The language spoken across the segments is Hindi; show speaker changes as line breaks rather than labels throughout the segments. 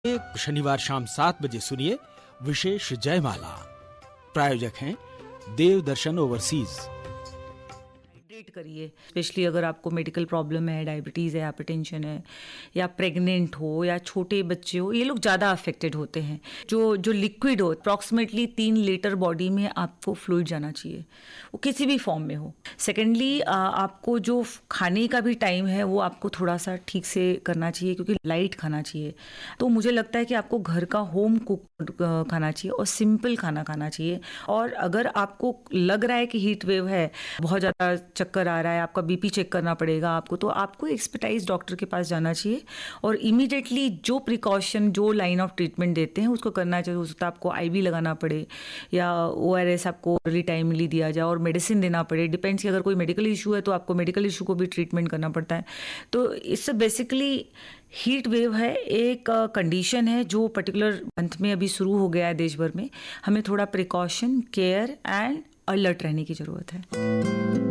एक शनिवार शाम 7 बजे सुनिए विशेष जयमाला। प्रायोजक हैं देव दर्शन ओवरसीज।
करिए, स्पेशली अगर आपको मेडिकल प्रॉब्लम है, डायबिटीज़ है, हाइपरटेंशन है, या प्रेग्नेंट हो या छोटे बच्चे हो, ये लोग ज़्यादा अफेक्टेड होते हैं। जो लिक्विड हो, अप्रॉक्सीमेटली 3 लीटर बॉडी में आपको फ्लूइड जाना चाहिए, वो किसी भी फॉर्म में हो। सेकेंडली, आपको जो खाने का भी टाइम है वो आपको थोड़ा सा ठीक से करना चाहिए, क्योंकि लाइट खाना चाहिए। तो मुझे लगता है कि आपको घर का होम कुक खाना चाहिए और सिंपल खाना खाना चाहिए। और अगर आपको लग रहा है कि हीट वेव है, बहुत ज़्यादा चक्कर आ रहा है, आपका बीपी चेक करना पड़ेगा आपको, तो आपको एक्सपर्टाइज डॉक्टर के पास जाना चाहिए और इमीडिएटली जो प्रिकॉशन, जो लाइन ऑफ ट्रीटमेंट देते हैं उसको करना चाहिए। हो सकता है आपको आईवी लगाना पड़े या ओआरएस आपको अर्ली टाइमली दिया जाए और मेडिसिन देना पड़े। डिपेंड्स कि अगर कोई मेडिकल इशू है तो आपको मेडिकल इशू को भी ट्रीटमेंट करना पड़ता है। तो इससे बेसिकली हीट वेव है, एक कंडीशन है जो पर्टिकुलर मंथ में अभी शुरू हो गया है देश भर में। हमें थोड़ा प्रिकॉशन, केयर एंड अलर्ट रहने की ज़रूरत है।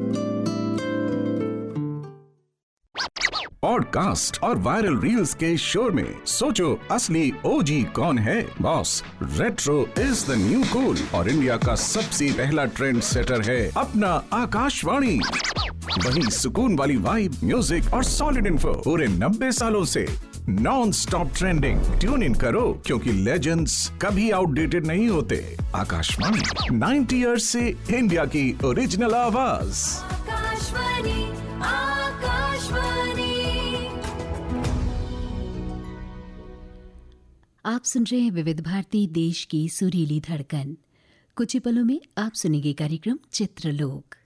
पॉडकास्ट और वायरल रील्स के शोर में सोचो असली ओजी कौन है। Boss, retro is the new cool और इंडिया का सबसे पहला ट्रेंड सेटर है अपना आकाशवाणी। वही सुकून वाली वाइब, म्यूजिक और सॉलिड इन्फो पूरे 90 सालों से non stop trending. Tune in करो, क्योंकि लेजेंड्स कभी आउटडेटेड नहीं होते। आकाशवाणी 90 इयर्स से इंडिया की ओरिजिनल आवाज।
आप सुन रहे हैं विविध भारती, देश की सुरीली धड़कन। कुछ ही पलों में आप सुनेंगे कार्यक्रम चित्रलोक।